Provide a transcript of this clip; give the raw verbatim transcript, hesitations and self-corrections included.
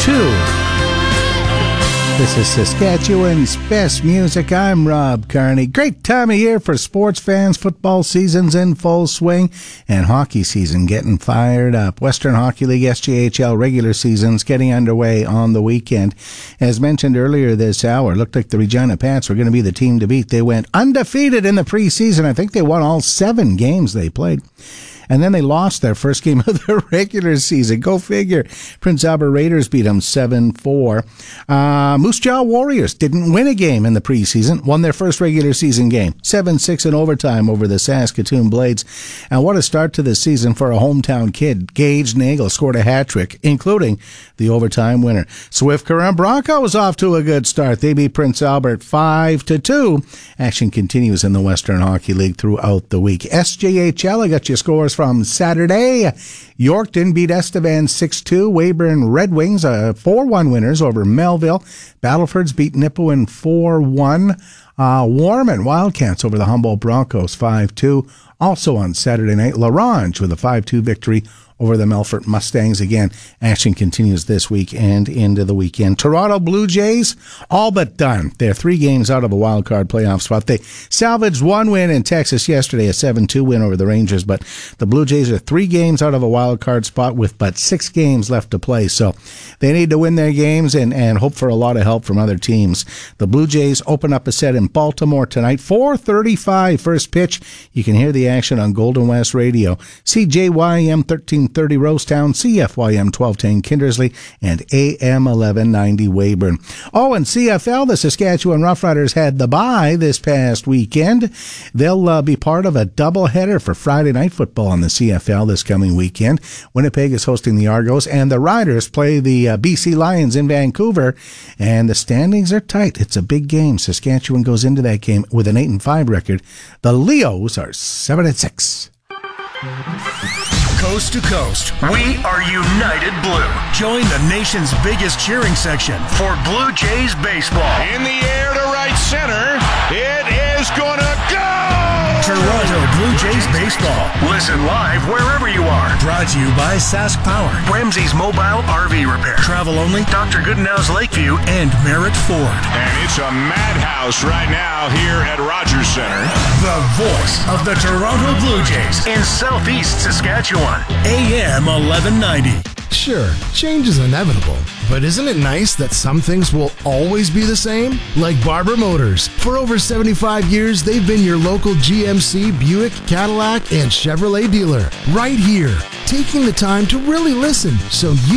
two. This is Saskatchewan's best music. I'm Rob Carney. Great time of year for sports fans. Football season's in full swing and hockey season getting fired up. Western Hockey League S J H L regular season's getting underway on the weekend. As mentioned earlier this hour, looked like the Regina Pats were going to be the team to beat. They went undefeated in the preseason. I think they won all seven games they played. And then they lost their first game of the regular season. Go figure. Prince Albert Raiders beat them seven four. Uh, Moose Jaw Warriors didn't win a game in the preseason. Won their first regular season game. seven six in overtime over the Saskatoon Blades. And what a start to the season for a hometown kid. Gage Nagel scored a hat trick, including the overtime winner. Swift Current Broncos off to a good start. They beat Prince Albert five to two. Action continues in the Western Hockey League throughout the week. S J H L, I got your scores from Saturday. Yorkton beat Estevan six two. Weyburn Red Wings, uh, four one winners over Melville. Battleford's beat Nipawin four one. Uh, Warman Wildcats over the Humboldt Broncos five two. Also on Saturday night, LaRange with a five two victory over the Melfort Mustangs. Again, action continues this week and into the weekend. Toronto Blue Jays, all but done. They're three games out of a wild card playoff spot. They salvaged one win in Texas yesterday, a seven two win over the Rangers, but the Blue Jays are three games out of a wild card spot with but six games left to play. So they need to win their games and, and hope for a lot of help from other teams. The Blue Jays open up a set in Baltimore tonight, four thirty-five first pitch. You can hear the action on Golden West Radio. C J Y M thirteen thirty Rosetown, C F Y M twelve ten Kindersley, and A M eleven ninety Weyburn. Oh, and C F L, the Saskatchewan Roughriders had the bye this past weekend. They'll uh, be part of a doubleheader for Friday night football on the C F L this coming weekend. Winnipeg is hosting the Argos, and the Riders play the uh, B C Lions in Vancouver, and the standings are tight. It's a big game. Saskatchewan goes into that game with an eight and five record. The Leos are seven and six. Coast to coast, we are United Blue. Join the nation's biggest cheering section for Blue Jays baseball. In the air to right center, it is gonna go! Toronto Blue Jays baseball. Listen live wherever you are. Brought to you by Sask Power, Ramsey's Mobile R V Repair, Travel Only, Doctor Goodenow's Lakeview, and Merritt Ford. And it's a madhouse right now here at Rogers Center. The voice of the Toronto Blue Jays in Southeast Saskatchewan. A M eleven ninety. Sure, change is inevitable, but isn't it nice that some things will always be the same? Like Barber Motors. For over seventy-five years, they've been your local G M C, Buick, Cadillac, and Chevrolet dealer. Right here, taking the time to really listen so you